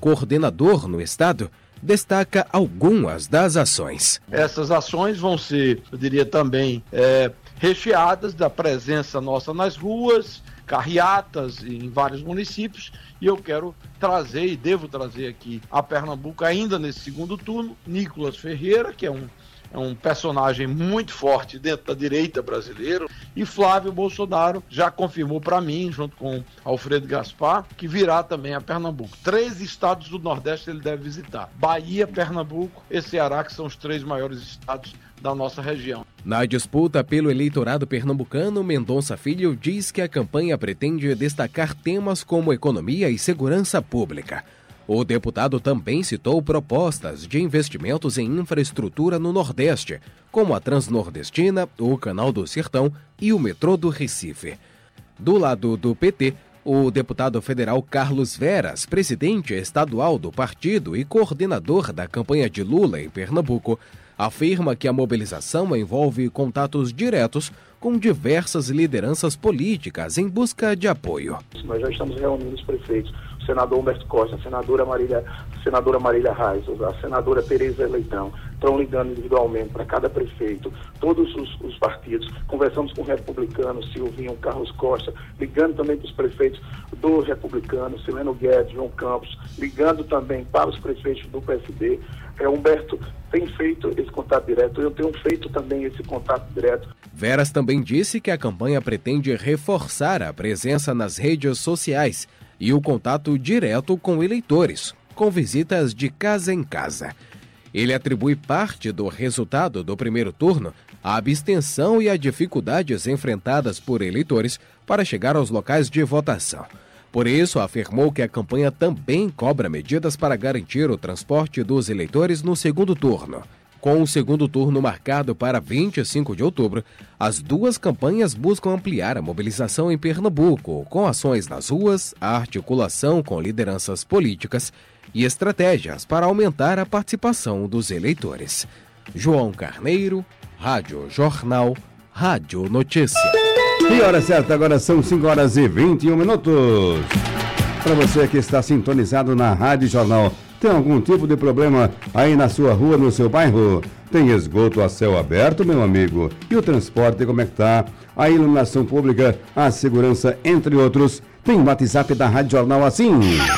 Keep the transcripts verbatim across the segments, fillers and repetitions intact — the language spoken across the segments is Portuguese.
coordenador no estado, destaca algumas das ações. Essas ações vão ser, eu diria também, é, recheadas da presença nossa nas ruas, carreatas em vários municípios, e eu quero trazer e devo trazer aqui a Pernambuco ainda nesse segundo turno, Nicolas Ferreira, que é um, é um personagem muito forte dentro da direita brasileira, e Flávio Bolsonaro já confirmou para mim, junto com Alfredo Gaspar, que virá também a Pernambuco. Três estados do Nordeste ele deve visitar: Bahia, Pernambuco e Ceará, que são os três maiores estados da nossa região. Na disputa pelo eleitorado pernambucano, Mendonça Filho diz que a campanha pretende destacar temas como economia e segurança pública. O deputado também citou propostas de investimentos em infraestrutura no Nordeste, como a Transnordestina, o Canal do Sertão e o metrô do Recife. Do lado do P T, o deputado federal Carlos Veras, presidente estadual do partido e coordenador da campanha de Lula em Pernambuco, afirma que a mobilização envolve contatos diretos com diversas lideranças políticas em busca de apoio. Nós já estamos reunindo os prefeitos, o senador Humberto Costa, a senadora Marília, a senadora Marília Reis, a senadora Tereza Leitão, estão ligando individualmente para cada prefeito, todos os, os partidos. Conversamos com o republicano Silvinho, Carlos Costa, ligando também para os prefeitos do republicano, Sileno Guedes, João Campos, ligando também para os prefeitos do P S D. É, Humberto tem feito esse contato direto, eu tenho feito também esse contato direto. Veras também disse que a campanha pretende reforçar a presença nas redes sociais e o contato direto com eleitores, com visitas de casa em casa. Ele atribui parte do resultado do primeiro turno à abstenção e a dificuldades enfrentadas por eleitores para chegar aos locais de votação. Por isso, afirmou que a campanha também cobra medidas para garantir o transporte dos eleitores no segundo turno. Com o segundo turno marcado para vinte e cinco de outubro, as duas campanhas buscam ampliar a mobilização em Pernambuco, com ações nas ruas, a articulação com lideranças políticas e estratégias para aumentar a participação dos eleitores. João Carneiro, Rádio Jornal, Rádio Notícia. E hora certa, agora são cinco horas e vinte e um minutos. Para você que está sintonizado na Rádio Jornal, tem algum tipo de problema aí na sua rua, no seu bairro? Tem esgoto a céu aberto, meu amigo? E o transporte, como é que tá? A iluminação pública, a segurança, entre outros. Tem o WhatsApp da Rádio Jornal assim.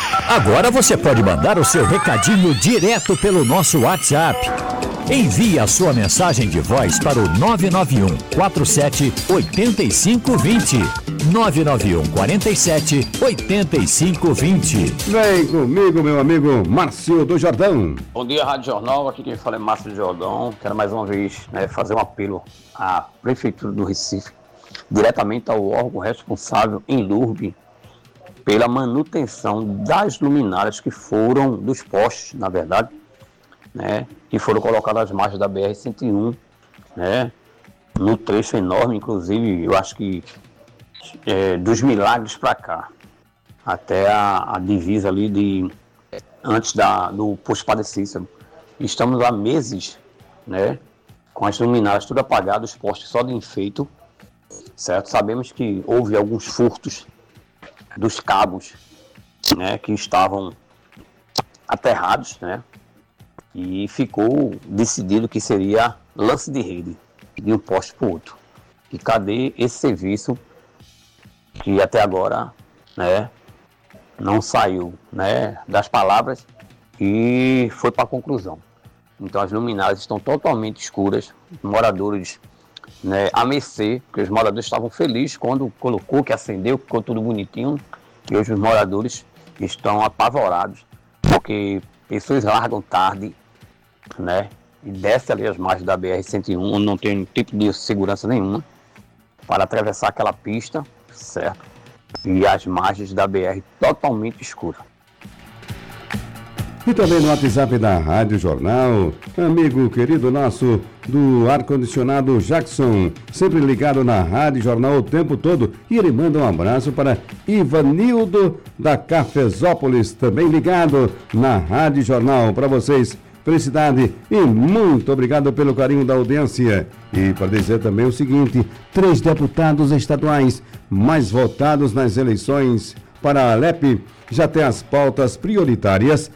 Agora você pode mandar o seu recadinho direto pelo nosso WhatsApp. Envie a sua mensagem de voz para o nove nove um quatro sete oito cinco dois zero. nove nove um quatro sete oito cinco dois zero. Vem comigo, meu amigo Márcio do Jordão. Bom dia, Rádio Jornal. Aqui quem fala é Márcio do Jordão. Quero mais uma vez, né, fazer um apelo à Prefeitura do Recife, diretamente ao órgão responsável em Lourdes, pela manutenção das luminárias que foram, dos postes, na verdade, né, que foram colocadas às margens da B R cento e um, né, no trecho enorme, inclusive, eu acho que é, dos Milagres para cá, até a, a divisa ali de, antes da, do posto Padre Cícero. Estamos há meses, né, com as luminárias tudo apagadas, os postes só de enfeito, certo? Sabemos que houve alguns furtos dos cabos, né, que estavam aterrados, né, e ficou decidido que seria lance de rede de um poste para o outro. E cadê esse serviço que até agora, né, não saiu, né, das palavras e foi para a conclusão. Então as luminárias estão totalmente escuras, moradores, né, a mercê, porque os moradores estavam felizes quando colocou, que acendeu, ficou tudo bonitinho, e hoje os moradores estão apavorados, porque pessoas largam tarde, né, e descem ali as margens da B R cento e um, onde não tem tipo de segurança nenhuma, para atravessar aquela pista, certo? E as margens da B R totalmente escuras. E também no WhatsApp da Rádio Jornal, amigo querido nosso do ar-condicionado Jackson, sempre ligado na Rádio Jornal o tempo todo. E ele manda um abraço para Ivanildo da Cafezópolis, também ligado na Rádio Jornal. Para vocês, felicidade e muito obrigado pelo carinho da audiência. E para dizer também o seguinte, três deputados estaduais mais votados nas eleições para a Alep já tem as pautas prioritárias